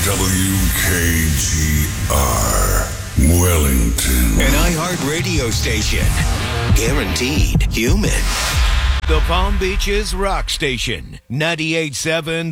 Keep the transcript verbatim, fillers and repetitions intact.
W K G R, Wellington. An iHeart radio station. Guaranteed human. The Palm Beaches Rock Station, ninety-eight point seven